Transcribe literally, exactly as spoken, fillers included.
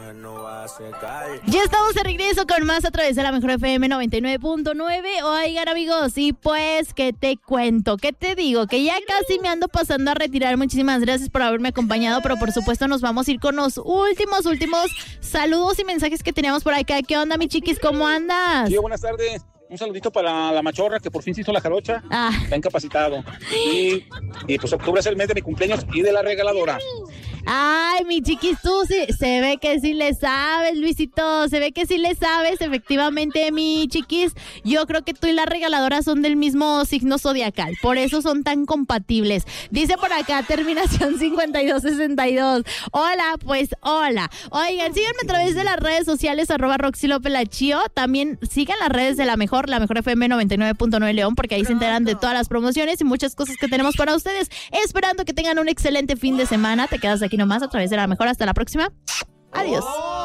Ya estamos de regreso con más a través de la Mejor F M noventa y nueve punto nueve. Oigan, amigos, y pues, ¿qué te cuento? ¿Qué te digo? Que ya casi me ando pasando a retirar. Muchísimas gracias por haberme acompañado, pero por supuesto nos vamos a ir con los últimos, últimos saludos y mensajes que teníamos por acá. ¿Qué onda, mi chiquis? ¿Cómo andas? Sí, buenas tardes. Un saludito para la machorra que por fin se hizo la jarocha. Ah. Está incapacitado. Y, y pues octubre es el mes de mi cumpleaños y de la regaladora. Ay, mi chiquis, tú sí, se ve que sí le sabes, Luisito, se ve que sí le sabes, efectivamente, mi chiquis. Yo creo que tú y la regaladora son del mismo signo zodiacal, por eso son tan compatibles. Dice por acá, terminación cincuenta y dos sesenta y dos. Hola, pues hola. Oigan, síganme a través de las redes sociales, arroba Roxy López La Chío. También sigan las redes de la mejor, la mejor F M noventa y nueve punto nueve León, porque ahí se enteran de todas las promociones y muchas cosas que tenemos para ustedes. Esperando que tengan un excelente fin de semana. Te quedas aquí nomás a través de la mejor. Hasta la próxima. Adiós.